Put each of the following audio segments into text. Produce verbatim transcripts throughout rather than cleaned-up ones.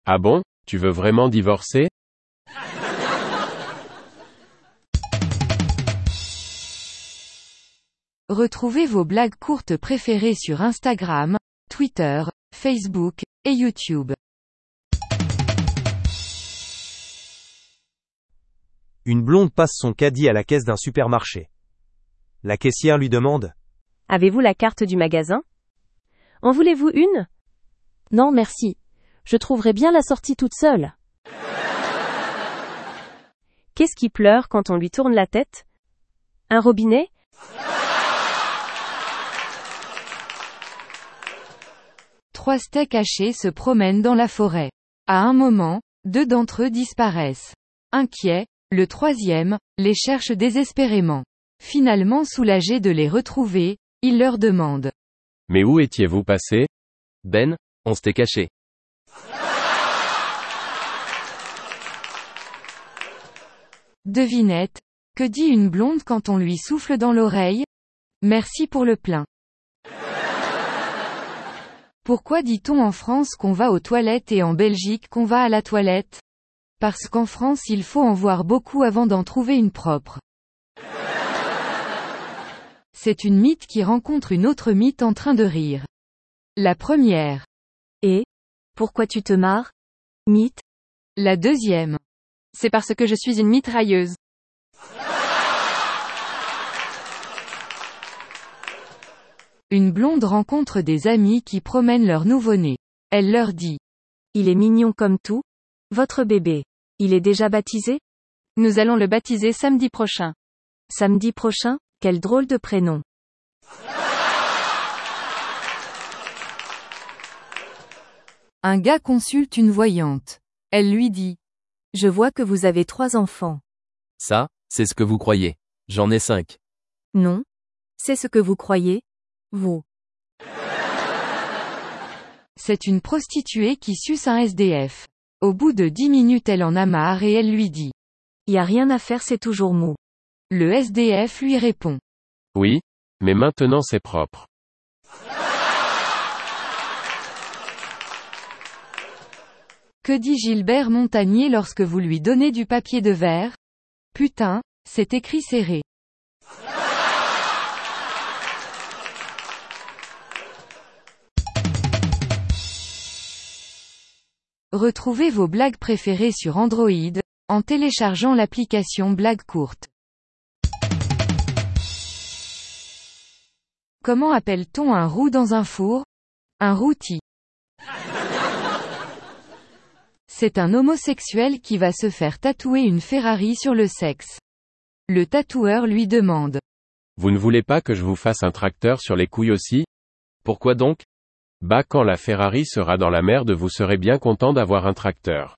Ah bon, tu veux vraiment divorcer? Retrouvez vos blagues courtes préférées sur Instagram, Twitter, Facebook, et YouTube. Une blonde passe son caddie à la caisse d'un supermarché. La caissière lui demande : Avez-vous la carte du magasin? En voulez-vous une? Non merci. Je trouverai bien la sortie toute seule. Qu'est-ce qui pleure quand on lui tourne la tête? Un robinet? Trois steaks hachés se promènent dans la forêt. À un moment, deux d'entre eux disparaissent. Inquiet, le troisième les cherche désespérément. Finalement soulagé de les retrouver, il leur demande : Mais où étiez-vous passé? Ben, on s'était caché. Devinette, que dit une blonde quand on lui souffle dans l'oreille? Merci pour le plein. Pourquoi dit-on en France qu'on va aux toilettes et en Belgique qu'on va à la toilette? Parce qu'en France il faut en voir beaucoup avant d'en trouver une propre. C'est une mythe qui rencontre une autre mythe en train de rire. La première. Et? Pourquoi tu te marres? Mythe. La deuxième. C'est parce que je suis une mitrailleuse. Une blonde rencontre des amis qui promènent leur nouveau-né. Elle leur dit : Il est mignon comme tout. Votre bébé. Il est déjà baptisé? Nous allons le baptiser samedi prochain. Samedi prochain? Quel drôle de prénom. Un gars consulte une voyante. Elle lui dit : Je vois que vous avez trois enfants. Ça, c'est ce que vous croyez. J'en ai cinq. Non. C'est ce que vous croyez, vous. C'est une prostituée qui suce un S D F. Au bout de dix minutes elle en a marre et elle lui dit : Y a rien à faire, c'est toujours mou. Le S D F lui répond : Oui, mais maintenant c'est propre. Que dit Gilbert Montagnier lorsque vous lui donnez du papier de verre? Putain, c'est écrit serré. Retrouvez vos blagues préférées sur Android, en téléchargeant l'application Blagues courtes. Comment appelle-t-on un roux dans un four? Un rôti. C'est un homosexuel qui va se faire tatouer une Ferrari sur le sexe. Le tatoueur lui demande : Vous ne voulez pas que je vous fasse un tracteur sur les couilles aussi? Pourquoi donc? Bah quand la Ferrari sera dans la merde vous serez bien content d'avoir un tracteur.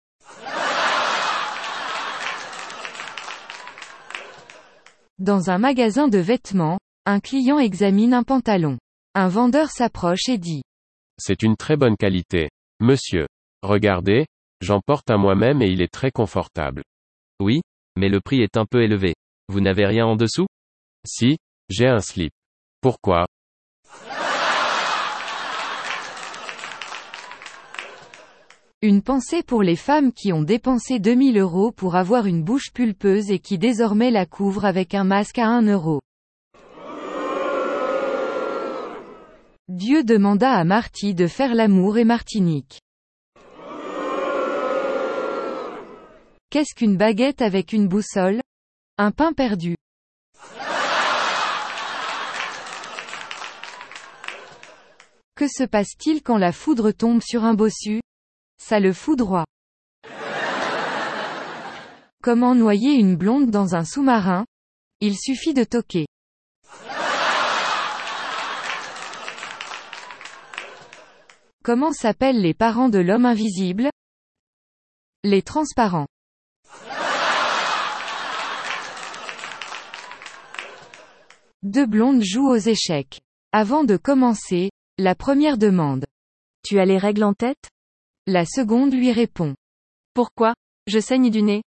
Dans un magasin de vêtements, un client examine un pantalon. Un vendeur s'approche et dit : C'est une très bonne qualité. Monsieur. Regardez, j'en porte un moi-même et il est très confortable. Oui, mais le prix est un peu élevé. Vous n'avez rien en dessous? Si, j'ai un slip. Pourquoi? Une pensée pour les femmes qui ont dépensé deux mille euros pour avoir une bouche pulpeuse et qui désormais la couvrent avec un masque à un euro. Dieu demanda à Marty de faire l'amour et Martinique. Qu'est-ce qu'une baguette avec une boussole? Un pain perdu. Que se passe-t-il quand la foudre tombe sur un bossu? Ça le foudroie. Comment noyer une blonde dans un sous-marin? Il suffit de toquer. Comment s'appellent les parents de l'homme invisible? Les transparents. Deux blondes jouent aux échecs. Avant de commencer, la première demande : Tu as les règles en tête? La seconde lui répond : Pourquoi? Je saigne du nez.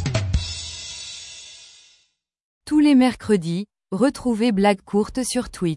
Tous les mercredis, retrouvez Blagues courtes sur Twitch.